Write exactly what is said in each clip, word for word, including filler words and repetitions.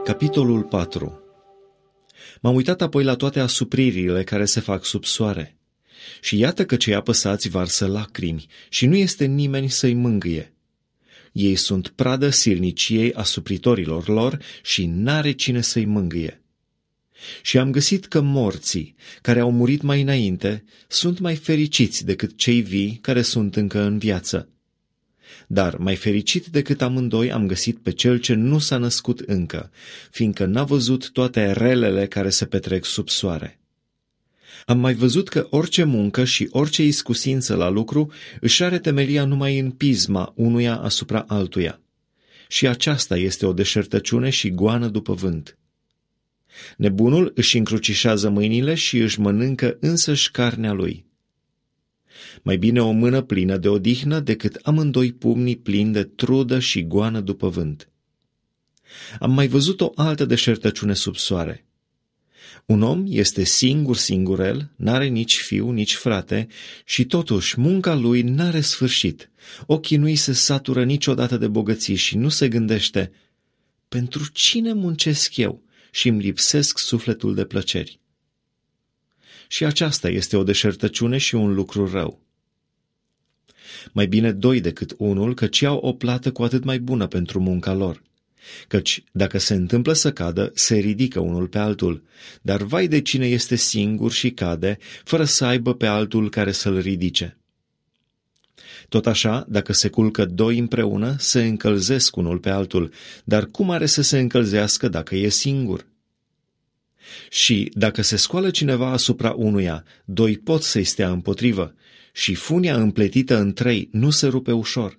Capitolul patru. M-am uitat apoi la toate asupririle care se fac sub soare. Și iată că cei apăsați varsă lacrimi și nu este nimeni să-i mângâie. Ei sunt pradă silniciei asupritorilor lor și n-are cine să-i mângâie. Și am găsit că morții, care au murit mai înainte, sunt mai fericiți decât cei vii care sunt încă în viață. Dar mai fericit decât amândoi am găsit pe cel ce nu s-a născut încă, fiindcă n-a văzut toate relele care se petrec sub soare. Am mai văzut că orice muncă și orice iscusință la lucru își are temelia numai în pisma unuia asupra altuia. Și aceasta este o deșertăciune și goană după vânt. Nebunul își încrucișează mâinile și își mănâncă însăși carnea lui. Mai bine o mână plină de odihnă decât amândoi pumnii plini de trudă și goană după vânt. Am mai văzut o altă deșertăciune sub soare. Un om este singur singurel, n-are nici fiu, nici frate, și totuși munca lui n-are sfârșit. Ochii nu-i se satură niciodată de bogății și nu se gândește: pentru cine muncesc eu și îmi lipsesc sufletul de plăceri? Și aceasta este o deșertăciune și un lucru rău. Mai bine doi decât unul, căci au o plată cu atât mai bună pentru munca lor. Căci dacă se întâmplă să cadă, se ridică unul pe altul, dar vai de cine este singur și cade, fără să aibă pe altul care să-l ridice. Tot așa, dacă se culcă doi împreună, se încălzesc unul pe altul, dar cum are să se încălzească dacă e singur? Și dacă se scoală cineva asupra unuia, doi pot să-i stea împotrivă, și funia împletită în trei nu se rupe ușor.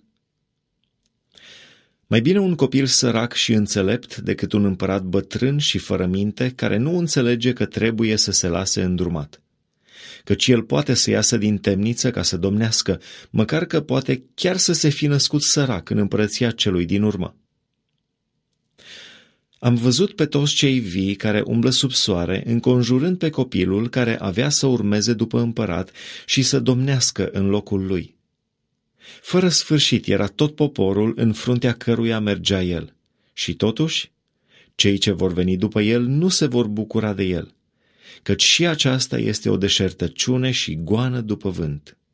Mai bine un copil sărac și înțelept decât un împărat bătrân și fără minte, care nu înțelege că trebuie să se lase îndrumat. Căci el poate să iasă din temniță ca să domnească, măcar că poate chiar să se fi născut sărac în împărăția celui din urmă. Am văzut pe toți cei vii care umblă sub soare, înconjurând pe copilul care avea să urmeze după împărat și să domnească în locul lui. Fără sfârșit era tot poporul în fruntea căruia mergea el. Și totuși, cei ce vor veni după el nu se vor bucura de el, căci și aceasta este o deșertăciune și goană după vânt.